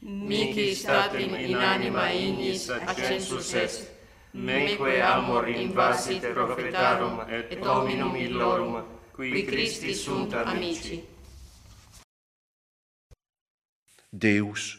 mihi statim in anima ignis accensus est, meque amor invasit prophetarum et hominum illorum, qui Christi sunt amici. Deus,